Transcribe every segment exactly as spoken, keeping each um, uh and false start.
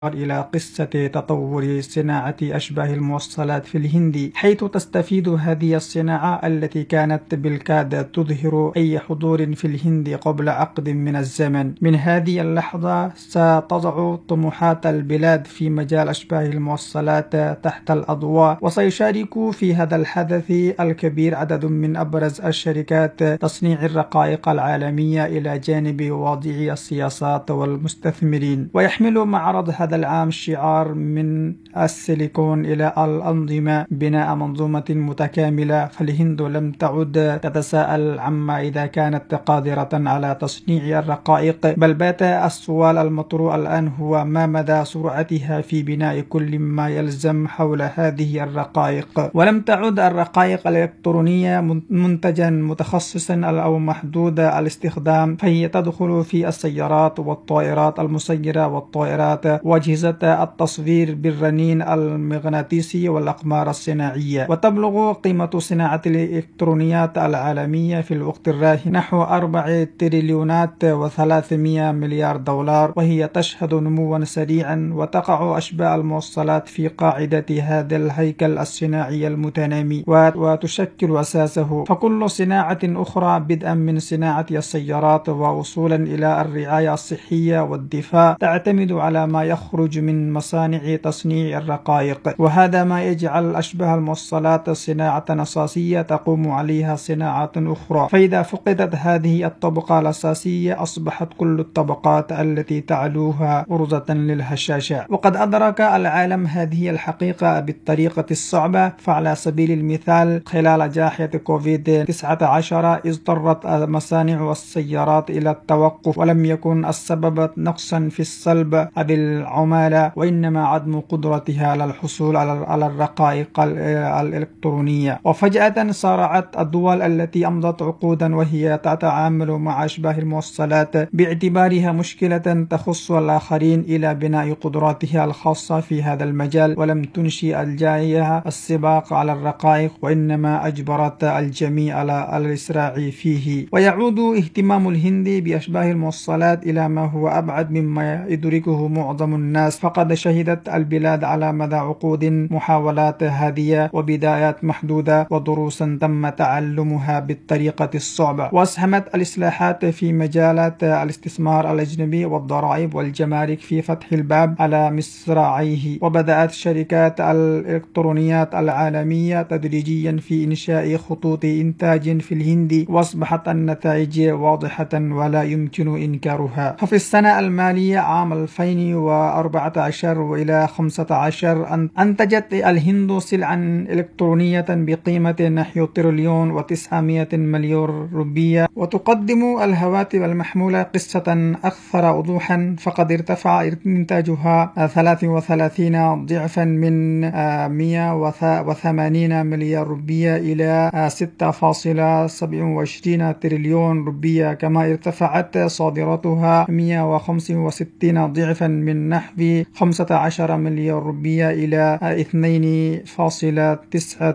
إلى قصة تطور صناعة أشباه الموصلات في الهند، حيث تستفيد هذه الصناعة التي كانت بالكاد تظهر أي حضور في الهند قبل عقد من الزمن. من هذه اللحظة ستضع طموحات البلاد في مجال أشباه الموصلات تحت الأضواء، وسيشارك في هذا الحدث الكبير عدد من أبرز الشركات تصنيع الرقائق العالمية إلى جانب واضعي السياسات والمستثمرين. ويحمل معرض هذا العام شعار من السيليكون إلى الأنظمة بناء منظومة متكاملة، فالهند لم تعد تتساءل عما إذا كانت قادرة على تصنيع الرقائق، بل بات السؤال المطروح الآن هو ما مدى سرعتها في بناء كل ما يلزم حول هذه الرقائق. ولم تعد الرقائق الإلكترونية منتجا متخصصا أو محدود الاستخدام، فهي تدخل في السيارات والطائرات المسيرة والطائرات وأجهزة التصوير بالرنين المغناطيسي والأقمار الصناعية. وتبلغ قيمة صناعة الإلكترونيات العالمية في الوقت الراهن نحو أربعة تريليونات وثلاثمائة مليار دولار، وهي تشهد نموا سريعا، وتقع أشباه الموصلات في قاعدة هذا الهيكل الصناعي المتنامي وتشكل أساسه. فكل صناعة أخرى بدءا من صناعة السيارات ووصولا إلى الرعاية الصحية والدفاع تعتمد على ما يخرج من مصانع تصنيع الرقائق، وهذا ما يجعل أشباه الموصلات صناعة أساسية تقوم عليها صناعات أخرى. فإذا فقدت هذه الطبقة الأساسية أصبحت كل الطبقات التي تعلوها أرزة للهشاشة. وقد أدرك العالم هذه الحقيقة بالطريقة الصعبة، فعلى سبيل المثال خلال جائحة كوفيد تسعة عشر اضطرت مصانع السيارات إلى التوقف، ولم يكن السبب نقصا في الصلب بالعمالة، وإنما عدم قدرتها على الحصول على الرقائق الإلكترونية. وفجأة صارعت الدول التي أمضت عقودا وهي تتعامل مع أشباه الموصلات باعتبارها مشكلة تخص الآخرين إلى بناء قدراتها الخاصة في هذا المجال، ولم تنشئ الجائحة السباق على الرقائق، وإنما أجبرت الجميع على الإسراع فيه. ويعود اهتمام الهند بأشباه الموصلات إلى ما هو أبعد مما يدركه معظم الناس، فقد شهدت البلاد على مدى عقود محاولات هادية وبدايات محدودة ودروسا تم تعلمها بالطريقة الصعبة. وأسهمت الإصلاحات في مجالات الاستثمار الأجنبي والضرائب والجمارك في فتح الباب على مصراعيه، وبدأت شركات الإلكترونيات العالمية تدريجيا في إنشاء خطوط إنتاج في الهند، وأصبحت النتائج واضحة ولا يمكن إنكارها. ففي السنة المالية عام ألفين وأربعة عشر وإلى خمسة عشر أنتجت الهند سلعا إلكترونية بقيمة نحو تريليون وتسعمائة مليار روبية، وتقدم الهواتف المحمولة قصة أكثر وضوحا، فقد ارتفع إنتاجها ثلاثة وثلاثين ضعفا من مئة وثمانين مليار روبية إلى ستة فاصلة سبعة وعشرين تريليون روبية، كما ارتفعت صادراتها مئة وخمسة وستين ضعفا من نحو خمسة عشر مليار روبية إلى اثنين فاصلة تسعة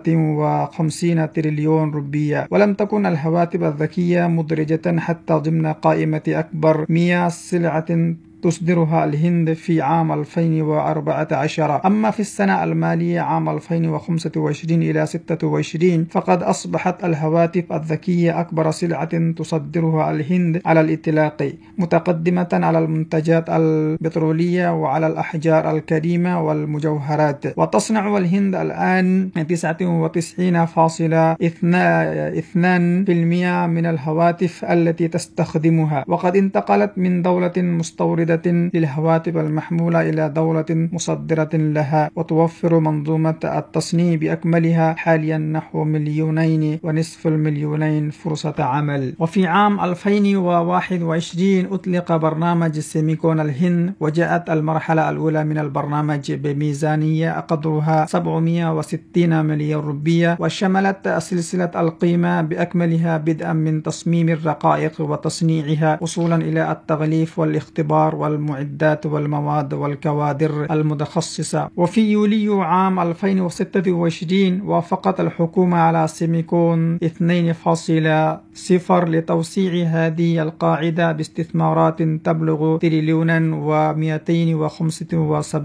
وخمسين تريليون روبية. ولم تكن الهواتف الذكية مدرجة حتى ضمن قائمة أكبر مئة سلعة تصدرها الهند في عام ألفين وأربعة عشر. أما في السنة المالية عام ألفين وخمسة وعشرين إلى ستة وعشرين فقد أصبحت الهواتف الذكية أكبر سلعة تصدرها الهند على الإطلاق، متقدمة على المنتجات البترولية وعلى الأحجار الكريمة والمجوهرات. وتصنع الهند الآن تسعة وتسعين فاصلة اثنين بالمئة من الهواتف التي تستخدمها، وقد انتقلت من دولة مستوردة للهواتف المحمولة إلى دولة مصدرة لها، وتوفر منظومة التصنيع بأكملها حاليا نحو مليونين ونصف المليونين فرصة عمل. وفي عام ألفين وواحد وعشرين أطلق برنامج سيميكون الهند، وجاءت المرحلة الأولى من البرنامج بميزانية قدرها سبعمائة وستين مليار روبية، وشملت سلسلة القيمة بأكملها بدءا من تصميم الرقائق وتصنيعها وصولا إلى التغليف والاختبار والمعدات والمواد والكوادر المتخصصة. وفي يوليو عام ألفين وستة وعشرين وافقت الحكومة على سيميكون اثنين فاصلة صفر لتوسيع هذه القاعدة باستثمارات تبلغ تريليونا ومئتين وخمسة وسبعين